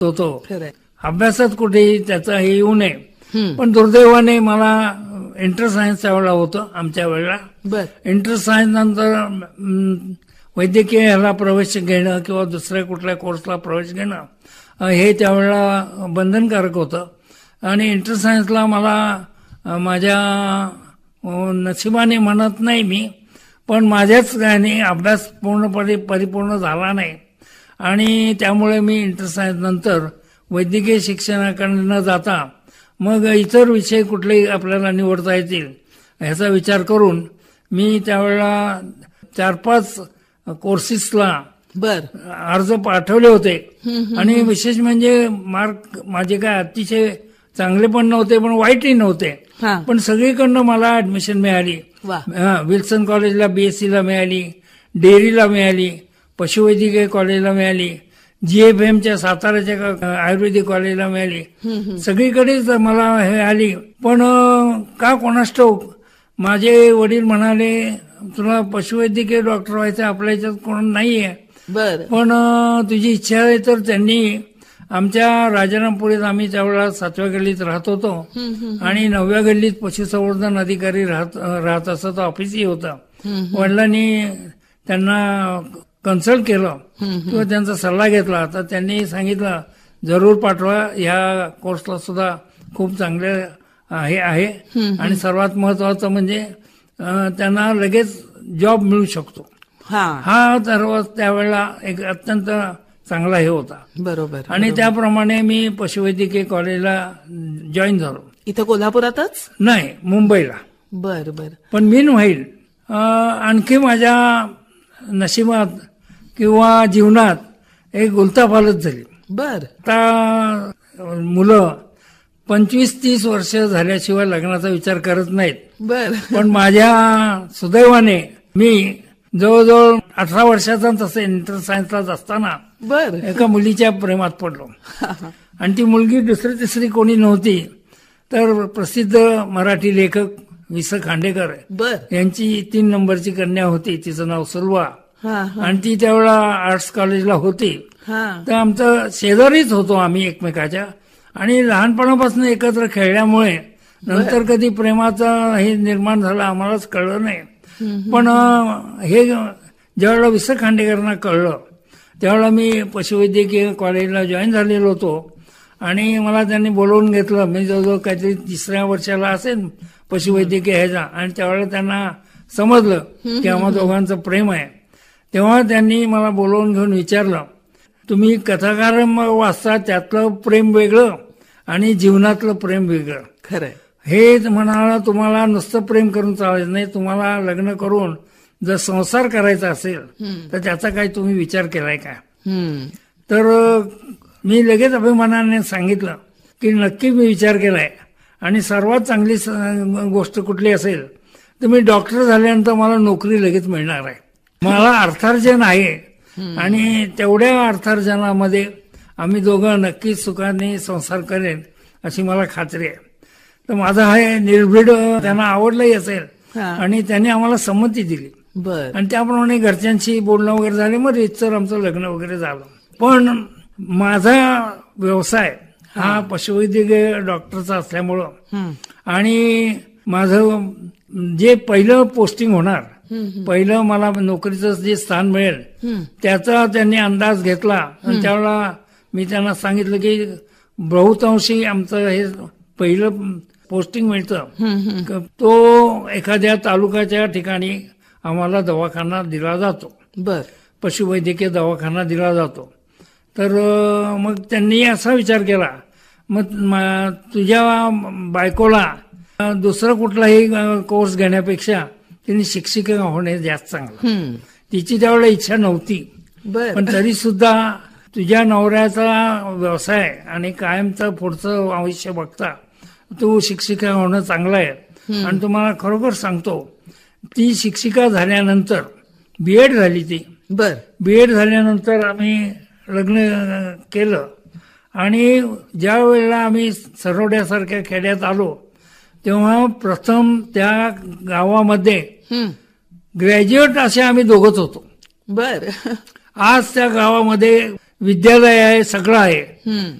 होतो. खरंय. अभ्यासात कुठेही त्याचा हे येऊ नये. पण दुर्दैवाने मला इंटर सायन्स त्यावेळेला होतं आमच्या वेळेला. बर. इंटर सायन्स नंतर वैद्यकीय ह्याला प्रवेश घेणं किंवा दुसऱ्या कुठल्या कोर्सला प्रवेश घेणं हे त्यावेळेला बंधनकारक होतं. आणि इंटर सायन्सला मला माझ्या नशिबाने म्हणत नाही मी, पण माझ्याच याने अभ्यास पूर्णपणे परिपूर्ण झाला नाही. आणि त्यामुळे मी इंटर सायन्स नंतर वैद्यकीय शिक्षणाकडे न जाता मग इतर विषय कुठलेही आपल्याला निवडता येतील ह्याचा विचार करून मी त्यावेळेला 4-5 कोर्सेसला बर. अर्ज पाठवले होते. आणि विशेष म्हणजे मार्क माझे काय अतिशय चांगले पण नव्हते पण वाईटही नव्हते. पण सगळीकडनं मला ऍडमिशन मिळाली. विल्सन कॉलेजला BSc ला मिळाली, डेअरीला मिळाली, पशुवैद्यकीय कॉलेजला मिळाली, GFMच्या साताऱ्याच्या आयुर्वेदिक कॉलेजला मिळाली. सगळीकडेच मला हे आली. पण का कोणास ठाऊक माझे वडील म्हणाले तुला पशुवैद्यकीय डॉक्टर व्हायचं आपल्या ह्याच्यात कोण नाहीये. पण तुझी इच्छा आहे तर त्यांनी आमच्या राजारामपुरीत आम्ही त्यावेळेला 7व्या गल्लीत राहत होतो आणि 9व्या गल्लीत पशुसंवर्धन अधिकारी राहत असत ऑफिसही होतं. वडिलांनी त्यांना कन्सल्ट केलं किंवा त्यांचा सल्ला घेतला तर त्यांनी सांगितलं जरूर पाठवा, ह्या कोर्सला सुद्धा खूप चांगले हे आहे आणि सर्वात महत्वाचं म्हणजे त्यांना लगेच जॉब मिळू शकतो. हा त्यावेळेला एक अत्यंत चांगला हे होता. बरोबर. आणि त्याप्रमाणे मी पशुवैद्यकीय कॉलेजला जॉईन झालो. इथं कोल्हापुरातच? नाही, मुंबईला. बर बर. पण मीन व्हाईल आणखी माझ्या नशिबात किंवा जीवनात एक उलथापालथ झाली. बर. आता मुलं 25-30 वर्ष झाल्याशिवाय लग्नाचा विचार करत नाहीत. बर. पण माझ्या सुदैवाने मी जवळजवळ 18 वर्षाचा तसं इंटर सायन्सलाच असताना बर एका मुलीच्या प्रेमात पडलो. आणि ती मुलगी दुसरी तिसरी कोणी नव्हती तर प्रसिद्ध मराठी लेखक वि.स. खांडेकर यांची 3 नंबरची कन्या होती. तिचं नाव सुलवा. आणि ती त्यावेळेला आर्ट्स कॉलेजला होती. तर आमचं शेजारीच होतो आम्ही एकमेकाच्या. आणि लहानपणापासून एकत्र खेळल्यामुळे नंतर कधी प्रेमाचं हे निर्माण झालं आम्हालाच कळलं नाही. पण हे ज्यावेळेला वि.स. खांडेकरांना कळलं त्यावेळेला मी पशुवैद्यकीय कॉलेजला जॉईन झालेलो होतो. आणि मला त्यांनी बोलवून घेतलं. मी जवळजवळ काहीतरी 3ऱ्या वर्षाला असेल पशुवैद्यकीय ह्याचा. आणि त्यावेळेला त्यांना समजलं की आम्हा दोघांचं प्रेम आहे. तेव्हा त्यांनी मला बोलवून घेऊन विचारलं तुम्ही कथाकार वाचता त्यातलं प्रेम वेगळं आणि जीवनातलं प्रेम वेगळं. खरंय. हे म्हणाला तुम्हाला नुसतं प्रेम करून चालायचं नाही, तुम्हाला लग्न करून जर संसार करायचा असेल तर त्याचा काही तुम्ही विचार केलाय का. तर मी लगेच अभिमानाने सांगितलं की नक्की मी विचार केलाय. आणि सर्वात चांगली गोष्ट कुठली असेल तर मी डॉक्टर झाल्यानंतर मला नोकरी लगेच मिळणार आहे. मला अर्थार्जन आहे आणि तेवढ्या अर्थार्जनामध्ये आम्ही दोघं नक्कीच सुखाने संसार करेन अशी मला खात्री आहे. तर माझं हे निर्भीड त्यांना आवडलंही असेल आणि त्यांनी आम्हाला संमती दिली. आणि त्याप्रमाणे घरच्यांशी बोलणं वगैरे झाले. मग रीतसर आमचं लग्न वगैरे झालं. पण माझा व्यवसाय हा पशुवैद्यकीय डॉक्टरचा असल्यामुळं आणि माझं जे पहिलं पोस्टिंग होणार, पहिलं मला नोकरीचं जे स्थान मिळेल त्याचा त्यांनी अंदाज घेतला. आणि त्यावेळेला मी त्यांना सांगितलं की बहुतांशी आमचं हे पहिलं पोस्टिंग मिळतं तो एखाद्या तालुक्याच्या ठिकाणी आम्हाला दवाखाना दिला जातो. पशुवैद्यकीय दवाखाना दिला जातो. तर मग त्यांनी असा विचार केला मग तुझ्या बायकोला दुसरा कुठलाही कोर्स घेण्यापेक्षा तिने शिक्षिका होणे जास्त चांगलं. तिची त्यावेळेला इच्छा नव्हती. पण तरी सुद्धा तुझ्या नवऱ्याचा व्यवसाय आणि कायमचं पुढचं आयुष्य बघता तू शिक्षिका होणं चांगलं आहे. आणि तुम्हाला खरोखर सांगतो ती शिक्षिका झाल्यानंतर BEd झाली ती. BEd झाल्यानंतर आम्ही लग्न केलं. आणि ज्या वेळेला आम्ही सरोड्यासारख्या खेड्यात आलो तेव्हा प्रथम त्या गावामध्ये ग्रॅज्युएट असे आम्ही दोघंच होतो. आज त्या गावामध्ये विद्यालय आहे, सगळं आहे. हम्म.